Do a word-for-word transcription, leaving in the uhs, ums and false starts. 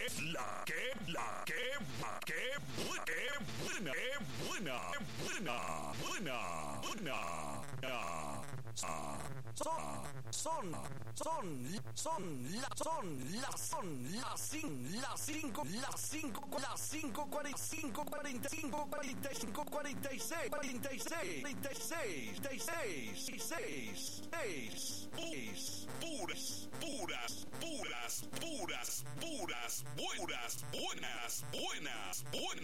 la, que la, que ma, que bu- que buena, que buena, que buena, buena, buena, ya. Ah, son, son, son, son, la, son, la, son, las cinco, las cinco, las cinco, las cinco, cuarenta y cinco, cuarenta y cinco, cuarenta y cinco, cuarenta y seis, cuarenta y seis, cuarenta y seis, cuarenta y seis, seis, seis, seis, puras, puras, puras, puras, puras, puras, buenas, buenas, buenas, buenas.